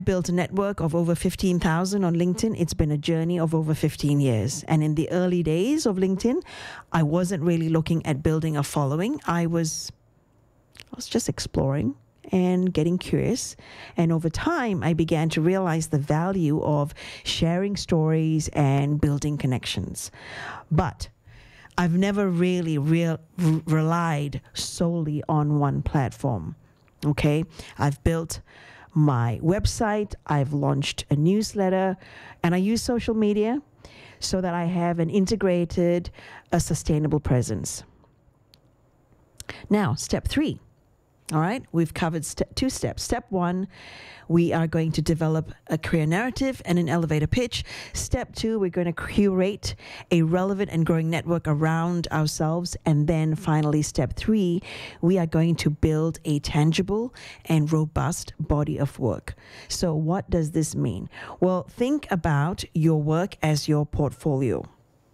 Built a network of over 15,000 on LinkedIn. It's been a journey of over 15 years. And in the early days of LinkedIn, I wasn't really looking at building a following. I was just exploring and getting curious. And over time, I began to realize the value of sharing stories and building connections. But I've never really relied solely on one platform. Okay, I've built my website, I've launched a newsletter, and I use social media so that I have an integrated, a sustainable presence. Now, step 3. All right, we've covered 2 steps. Step 1, we are going to develop a career narrative and an elevator pitch. Step 2, we're going to curate a relevant and growing network around ourselves. And then finally, step 3, we are going to build a tangible and robust body of work. So what does this mean? Well, think about your work as your portfolio.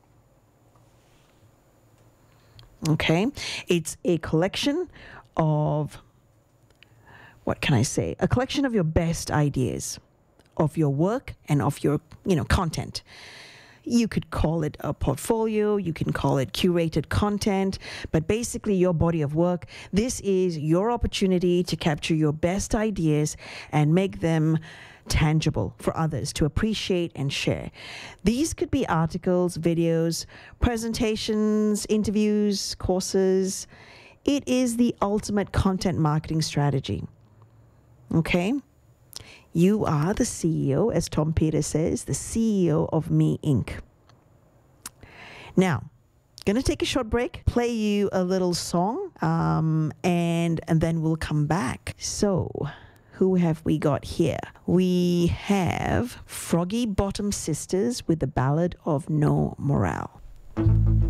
Okay, it's a collection of, what can I say? A collection of your best ideas of your work and of your, content. You could call it a portfolio, you can call it curated content, but basically your body of work. This is your opportunity to capture your best ideas and make them tangible for others to appreciate and share. These could be articles, videos, presentations, interviews, courses. It is the ultimate content marketing strategy. Okay? You are the CEO, as Tom Peters says, the CEO of Me Inc. Now, gonna take a short break, play you a little song, and then we'll come back. So, who have we got here? We have Froggy Bottom Sisters with the Ballad of No Morale.